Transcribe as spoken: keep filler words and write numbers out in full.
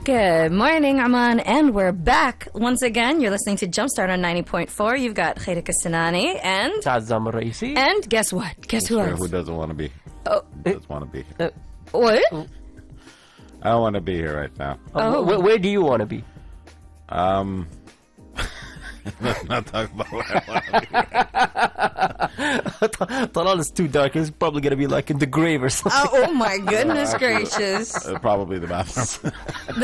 Good morning, Aman, and we're back once again. You're listening to Jumpstart on ninety point four. You've got Khaira Kassanani and Azam Raisi. and guess what? Guess who Sure, else? who doesn't want to be? Oh, Doesn't want to be here. what? I don't want to be here right now. Oh, where, where do you want to be? Um, let's not talk about where I want to be. Talal is too dark. It's probably going to be like in the grave or something. Oh, oh my goodness gracious. Uh, probably the bathroom.